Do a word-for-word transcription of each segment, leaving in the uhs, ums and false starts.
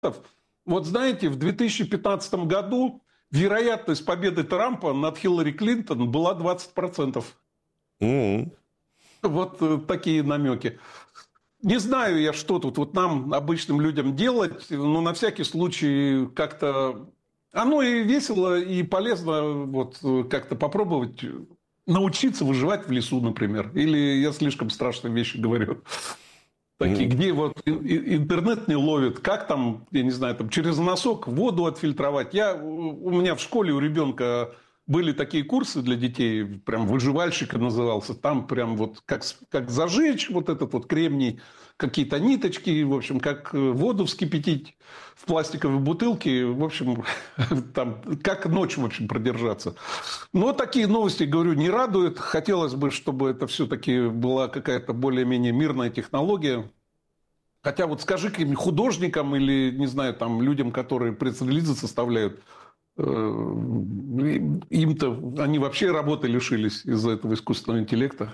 Вот знаете, в две тысячи пятнадцатом году вероятность победы Трампа над Хиллари Клинтон была двадцать процентов. Mm-hmm. Вот э, такие намеки. Не знаю я, что тут вот нам, обычным людям, делать, но на всякий случай как-то... Оно и весело, и полезно вот как-то попробовать научиться выживать в лесу, например. Или я слишком страшные вещи говорю. Такие, mm-hmm. где вот интернет не ловит, как там, я не знаю, там через носок воду отфильтровать. Я, у меня в школе у ребенка были такие курсы для детей, прям выживальщика назывался. Там прям вот как, как зажечь вот этот вот кремний, какие-то ниточки, в общем, как воду вскипятить в пластиковой бутылке, в общем, там, как ночь, в общем, продержаться. Но такие новости, говорю, не радуют. Хотелось бы, чтобы это все-таки была какая-то более-менее мирная технология. Хотя вот скажи каким-нибудь художникам или, не знаю, там, людям, которые пресс-релизы составляют, им-то они вообще работы лишились из-за этого искусственного интеллекта.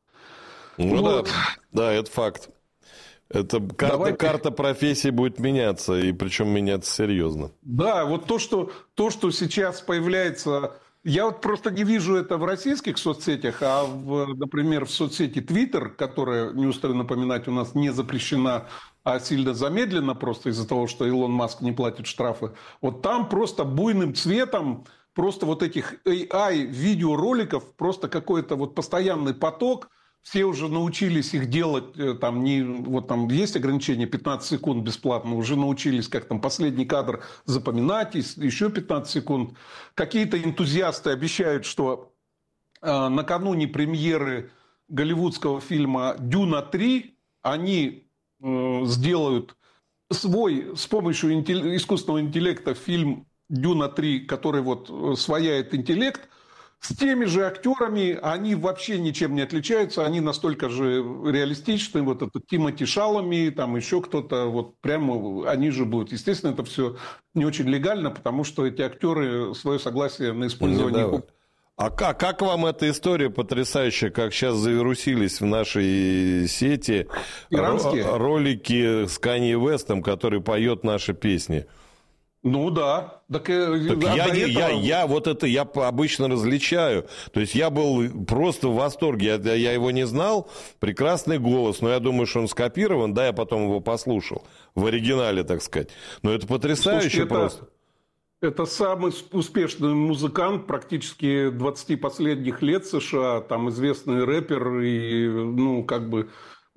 Ну, ну да, вот. Да, это факт. Это карта, карта профессии будет меняться, и причем меняться серьезно. Да, вот то, что, то, что сейчас появляется... Я вот просто не вижу это в российских соцсетях, а, в, например, в соцсети Twitter, которая, не устаю напоминать, у нас не запрещена, а сильно замедлена просто из-за того, что Илон Маск не платит штрафы. Вот там просто буйным цветом, просто вот этих эй ай-видеороликов, просто какой-то вот постоянный поток. Все уже научились их делать, там, не, вот там есть ограничение пятнадцать секунд бесплатно, уже научились, как там последний кадр запоминать, еще пятнадцать секунд. Какие-то энтузиасты обещают, что э, накануне премьеры голливудского фильма «Дюна три» они э, сделают свой, с помощью интелли- искусственного интеллекта фильм «Дюна три», который вот освояет интеллект, с теми же актерами, они вообще ничем не отличаются, они настолько же реалистичны, вот это Тимоти Шалами, там еще кто-то, вот прямо они же будут. Естественно, это все не очень легально, потому что эти актеры свое согласие на использование... Ну, а как, как вам эта история потрясающая, как сейчас завирусились в нашей сети Иранские? ролики с Канье Уэстом, который поет наши песни? Ну да. Так, так а я, этого... я, я вот это я обычно различаю. То есть я был просто в восторге. Я, я его не знал. Прекрасный голос. Но я думаю, что он скопирован. Да, я потом его послушал. В оригинале, так сказать. Но это потрясающе. Слушайте, просто. Это, это самый успешный музыкант практически двадцати последних лет США. Там известный рэпер. И, ну, как бы...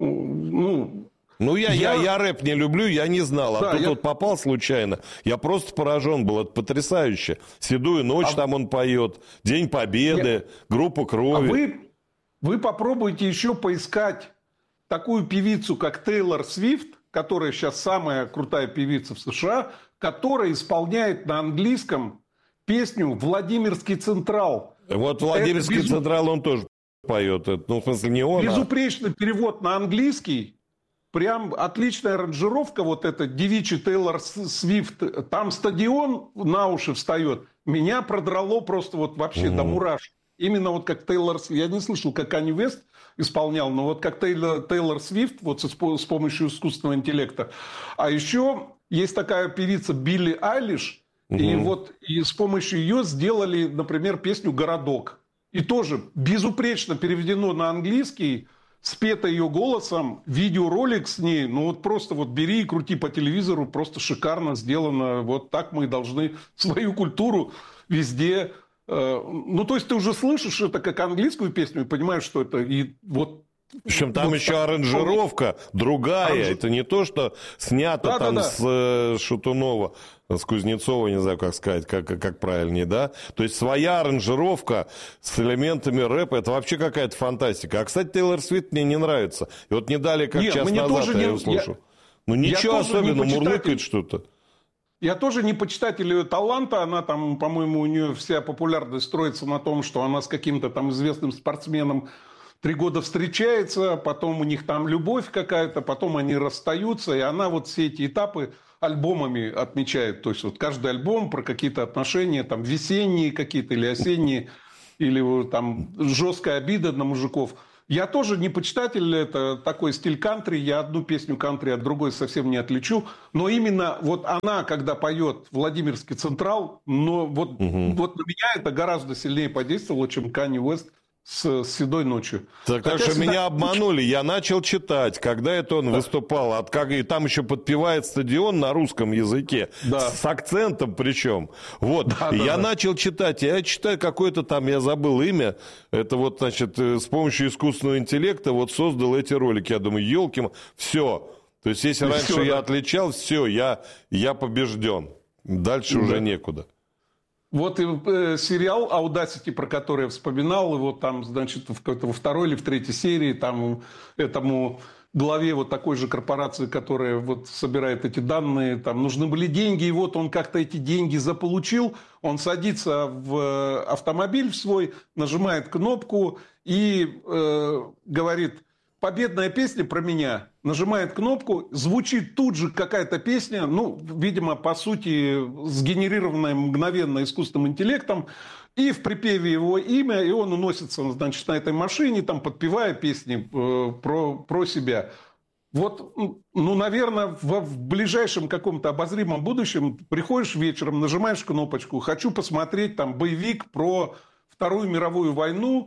Ну... Ну, я, я... Я, я рэп не люблю, я не знал. А да, тут я... вот попал случайно. Я просто поражен был. Это потрясающе. «Седую ночь» а... там он поет. «День Победы», я... «Группа крови». А вы, вы попробуйте еще поискать такую певицу, как Тейлор Свифт, которая сейчас самая крутая певица в США, которая исполняет на английском песню «Владимирский Централ». Вот «Владимирский без... Централ» он тоже поет. Ну, в смысле, не он, Безупречный а... перевод на английский. Прям отличная аранжировка, вот эта девичий Тейлор Свифт. Там стадион на уши встает. Меня продрало просто вот вообще mm-hmm. до мурашек. Именно вот как Тейлор Свифт. Я не слышал, как Канье Уэст исполнял, но вот как Тейлор, Тейлор Свифт вот с, с помощью искусственного интеллекта. А еще есть такая певица Билли Айлиш. Mm-hmm. И вот и с помощью ее сделали, например, песню «Городок». И тоже безупречно переведено на английский. Спета ее голосом, видеоролик с ней, ну вот просто вот бери и крути по телевизору, просто шикарно сделано. Вот так мы должны свою культуру везде... Э, ну, то есть ты уже слышишь это как английскую песню и понимаешь, что это и вот... Причем там вот еще так, аранжировка другая. Аранж... Это не то, что снято да, там да, да. с э, Шатунова, с Кузнецова, не знаю, как сказать, как, как правильнее, да? То есть своя аранжировка с элементами рэпа, это вообще какая-то фантастика. А, кстати, Тейлор Свифт мне не нравится. И вот не дали, как Нет, час назад я не... ее услышал. Я... Ну, ничего особенного, мурлыкает что-то. Я тоже не почитатель ее таланта. Она там, по-моему, у нее вся популярность строится на том, что она с каким-то там известным спортсменом три года встречается, потом у них там любовь какая-то, потом они расстаются, и она вот все эти этапы альбомами отмечает. То есть вот каждый альбом про какие-то отношения, там весенние какие-то или осенние, или там жесткая обида на мужиков. Я тоже не почитатель, это такой стиль кантри, я одну песню кантри от другой совсем не отличу, но именно вот она, когда поет «Владимирский Централ», но вот, угу. вот на меня это гораздо сильнее подействовало, чем Канье Уэст с, с «Седой ночью». Так, так что всегда... меня обманули, я начал читать, когда это он да. выступал, от, как, и там еще подпевает «Стадион» на русском языке, да. с акцентом причем. Вот, да, да, я да. начал читать, я читаю какое-то там, я забыл имя, это вот, значит, с помощью искусственного интеллекта вот создал эти ролики, я думаю, елки, все. То есть, если и раньше все, я да. отличал, все, я, я побежден, дальше да. уже некуда. Вот и э, сериал Audacity, про который я вспоминал, его там, значит, в, во второй или в третьей серии, там этому главе вот такой же корпорации, которая вот собирает эти данные, там нужны были деньги, и вот он как-то эти деньги заполучил, он садится в автомобиль в свой, нажимает кнопку и э, говорит... Победная песня про меня. Нажимает кнопку, звучит тут же какая-то песня, ну, видимо, по сути, сгенерированная мгновенно искусственным интеллектом, и в припеве его имя, и он уносится, значит, на этой машине, там, подпевая песни э, про, про себя. Вот, ну, наверное, в, в ближайшем каком-то обозримом будущем приходишь вечером, нажимаешь кнопочку, хочу посмотреть там боевик про Вторую мировую войну,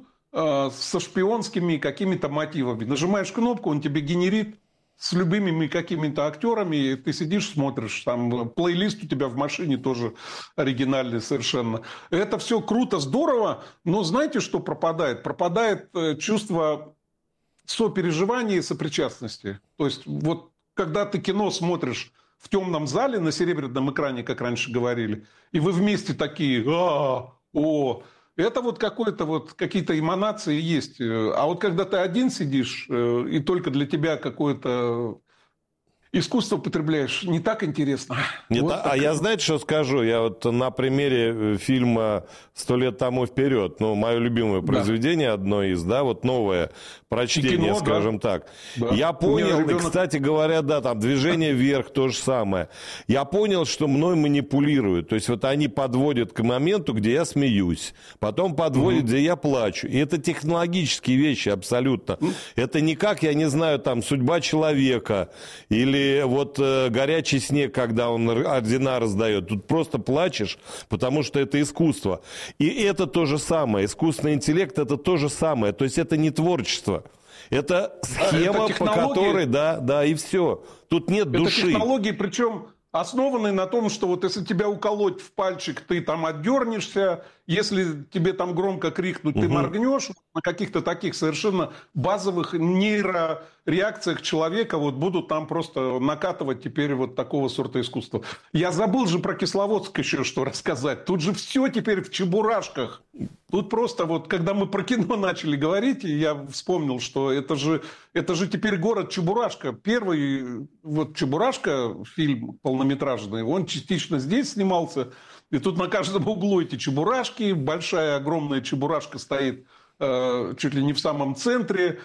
со шпионскими какими-то мотивами. Нажимаешь кнопку, он тебе генерит с любыми какими-то актерами, и ты сидишь, смотришь, там плейлист у тебя в машине тоже оригинальный совершенно. Это все круто, здорово, но знаете, что пропадает? Пропадает чувство сопереживания и сопричастности. То есть вот когда ты кино смотришь в темном зале на серебряном экране, как раньше говорили, и вы вместе такие «А, о». Это вот какое-то вот какие-то эманации есть. А вот когда ты один сидишь, и только для тебя какое-то искусство потребляешь, не так интересно. Нет, вот а так. я, знаете, что скажу? Я вот на примере фильма «Сто лет тому вперед», ну, мое любимое произведение, да. одно из, да, вот новое прочтение, кино, скажем да. так. Да. Я понял, ребенок... кстати говоря, да, там «Движение вверх» то же самое. Я понял, что мной манипулируют. То есть вот они подводят к моменту, где я смеюсь, потом подводят, угу. где я плачу. И это технологические вещи абсолютно. Угу. Это не как, я не знаю, там, «Судьба человека» или вот э, «Горячий снег», когда он ордена раздает. Тут просто плачешь, потому что это искусство. И это то же самое. Искусственный интеллект – это то же самое. То есть это не творчество. Это схема, это по которой, да, да, и все. Тут нет это души. Это технологии, причем основанные на том, что вот если тебя уколоть в пальчик, ты там отдернешься, если тебе там громко крикнуть, ты угу. моргнешь, на каких-то таких совершенно базовых нейрореакциях человека вот будут там просто накатывать теперь вот такого сорта искусства. Я забыл же про Кисловодск еще что рассказать. Тут же все теперь в чебурашках. Тут просто вот, когда мы про кино начали говорить, я вспомнил, что это же, это же теперь город Чебурашка. Первый вот Чебурашка, фильм полнометражный, он частично здесь снимался. И тут на каждом углу эти чебурашки. Большая, огромная чебурашка стоит э, чуть ли не в самом центре.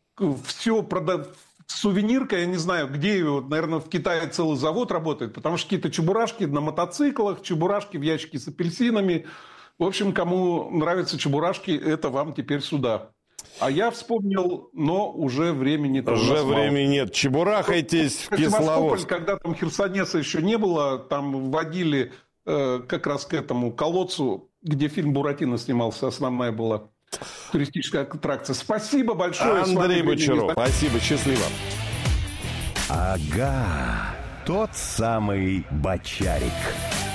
Все продав... Сувенирка, я не знаю, где ее. Наверное, в Китае целый завод работает. Потому что какие-то чебурашки на мотоциклах, чебурашки в ящике с апельсинами. В общем, кому нравятся чебурашки, это вам теперь сюда. А я вспомнил, но уже времени... Уже времени нет. Чебурахайтесь в Кисловодск. Когда там Херсонеса еще не было, там водили... как раз к этому колодцу, где фильм «Буратино» снимался, основная была туристическая аттракция. Спасибо большое. Андрей Бочаров, спасибо, счастливо. Ага, тот самый Бочарик.